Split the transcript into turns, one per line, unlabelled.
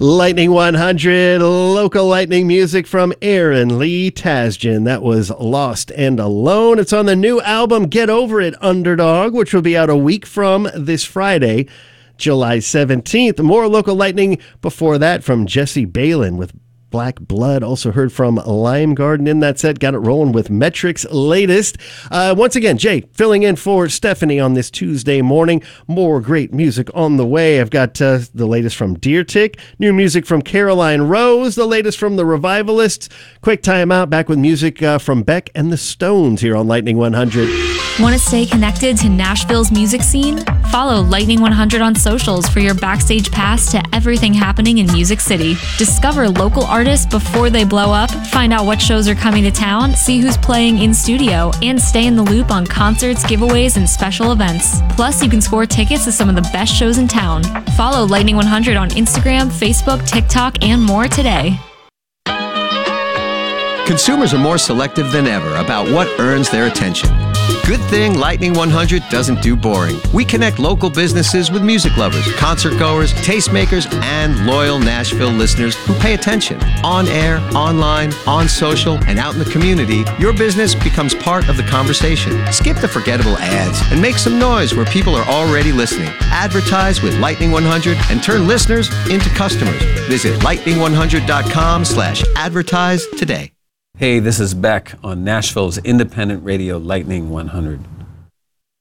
Lightning 100, local lightning music from Aaron Lee Tasjan. That was Lost and Alone. It's on the new album, Get Over It, Underdog, which will be out a week from this Friday, July 17th. More local lightning before that from Jesse Balin with Black Blood. Also heard from Lime Garden in that set. Got it rolling with Metric's latest. Once again, Jay filling in for Stephanie on this Tuesday morning. More great music on the way. I've got the latest from Deer Tick, new music from Caroline Rose, the latest from the Revivalists. Quick time out, back with music from Beck and the Stones here on Lightning 100.
Want to stay connected to Nashville's music scene? Follow Lightning 100 on socials for your backstage pass to everything happening in Music City. Discover local artists before they blow up, find out what shows are coming to town, see who's playing in studio, and stay in the loop on concerts, giveaways, and special events. Plus, you can score tickets to some of the best shows in town. Follow Lightning 100 on Instagram, Facebook, TikTok, and more today.
Consumers are more selective than ever about what earns their attention. Good thing Lightning 100 doesn't do boring. We connect local businesses with music lovers, concert goers, tastemakers, and loyal Nashville listeners who pay attention. On air, online, on social, and out in the community, your business becomes part of the conversation. Skip the forgettable ads and make some noise where people are already listening. Advertise with Lightning 100 and turn listeners into customers. Visit lightning100.com/advertise today.
Hey, this is Beck on Nashville's independent radio Lightning 100.